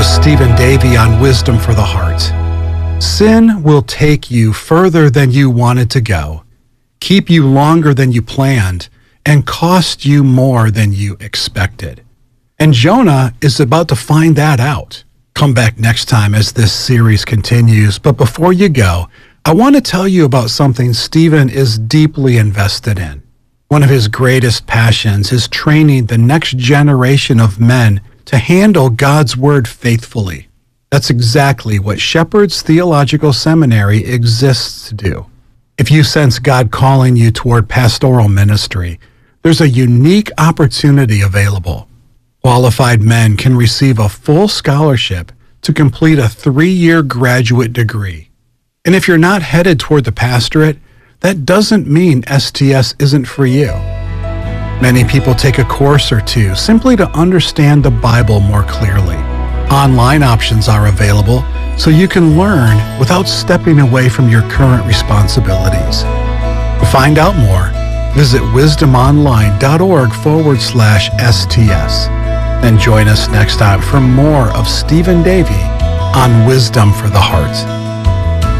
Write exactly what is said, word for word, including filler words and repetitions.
with Stephen Davey on Wisdom for the Heart. Sin will take you further than you wanted to go, keep you longer than you planned, and cost you more than you expected. And Jonah is about to find that out. Come back next time as this series continues. But before you go, I want to tell you about something Stephen is deeply invested in. One of his greatest passions is training the next generation of men to handle God's Word faithfully. That's exactly what Shepherd's Theological Seminary exists to do. If you sense God calling you toward pastoral ministry, there's a unique opportunity available. Qualified men can receive a full scholarship to complete a three-year graduate degree. And if you're not headed toward the pastorate, that doesn't mean S T S isn't for you. Many people take a course or two simply to understand the Bible more clearly. Online options are available so you can learn without stepping away from your current responsibilities. To find out more, visit wisdomonline.org forward slash STS. Then join us next time for more of Stephen Davey on Wisdom for the Heart.